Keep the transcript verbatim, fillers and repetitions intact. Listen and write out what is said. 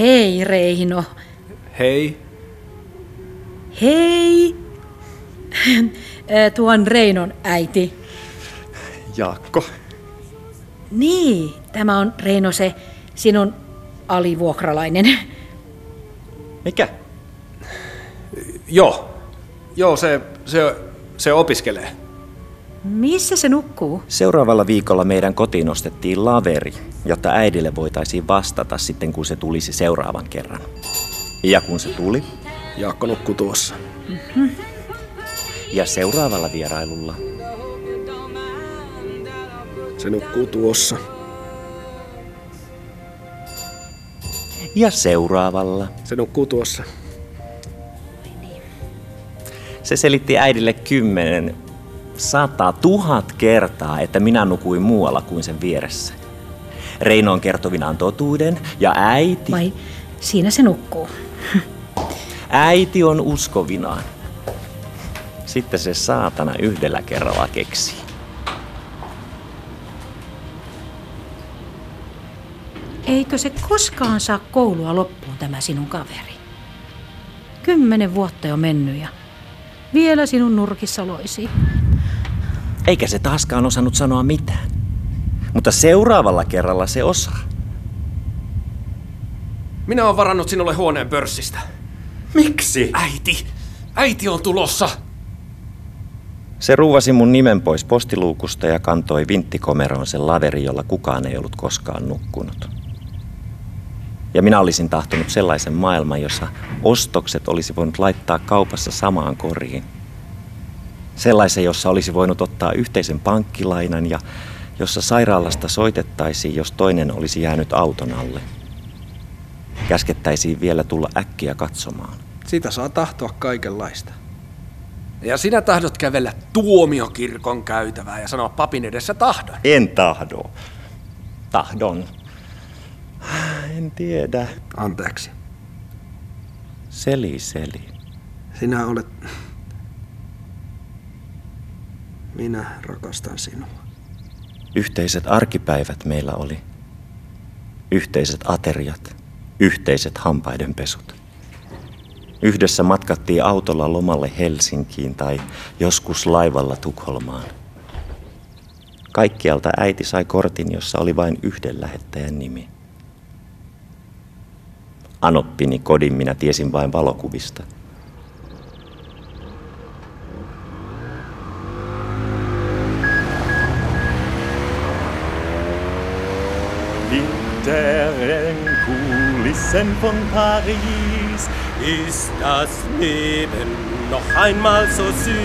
Hei Reino. Hei. Hei. Tuon Reinon äiti. Jaakko. Niin, tämä on Reino se sinun alivuokralainen. Mikä? Joo. Joo, se, se, se opiskelee. Missä se nukkuu? Seuraavalla viikolla meidän kotiin ostettiin laveri, jotta äidille voitaisiin vastata sitten, kun se tulisi seuraavan kerran. Ja kun se tuli. Jaakko nukkuu tuossa. Mm-hmm. Ja seuraavalla vierailulla. Se nukkuu tuossa. Ja seuraavalla. Se nukkuu tuossa. Se selitti äidille kymmenen, sata, tuhat kertaa, että minä nukuin muualla kuin sen vieressä. Reino on kertovinaan totuuden ja äiti... Vai siinä se nukkuu? Äiti on uskovinaan. Sitten se saatana yhdellä kerralla keksii. Eikö se koskaan saa koulua loppuun tämä sinun kaveri? Kymmenen vuotta jo mennyt ja vielä sinun nurkissa loisii. Eikä se taaskaan osannut sanoa mitään. Mutta seuraavalla kerralla se osaa. Minä olen varannut sinulle huoneen pörssistä. Miksi? Äiti! Äiti on tulossa! Se ruuvasi mun nimen pois postiluukusta ja kantoi vinttikomeroon sen laveri, jolla kukaan ei ollut koskaan nukkunut. Ja minä olisin tahtonut sellaisen maailman, jossa ostokset olisi voinut laittaa kaupassa samaan koriin. Sellaisen, jossa olisi voinut ottaa yhteisen pankkilainan ja jossa sairaalasta soitettaisiin, jos toinen olisi jäänyt auton alle. Käskettäisiin vielä tulla äkkiä katsomaan. Sitä saa tahtoa kaikenlaista. Ja sinä tahdot kävellä tuomiokirkon käytävää ja sanoa papin edessä tahdon. En tahdo. Tahdon. En tiedä. Anteeksi. Seli, seli. Sinä olet... Minä rakastan sinua. Yhteiset arkipäivät meillä oli. Yhteiset ateriat. Yhteiset hampaidenpesut. Yhdessä matkattiin autolla lomalle Helsinkiin tai joskus laivalla Tukholmaan. Kaikkialta äiti sai kortin, jossa oli vain yhden lähettäjän nimi. Anoppini kodin minä tiesin vain valokuvista. Hinter den Kulissen von Paris ist das Leben noch einmal so süß.